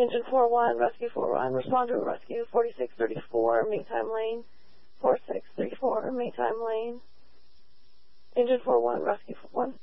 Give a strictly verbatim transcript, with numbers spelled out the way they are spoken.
Engine four one, Rescue four one, respond to Rescue forty-six thirty-four, Maytime Lane, forty-six thirty-four, Maytime Lane. Engine four one, Rescue one.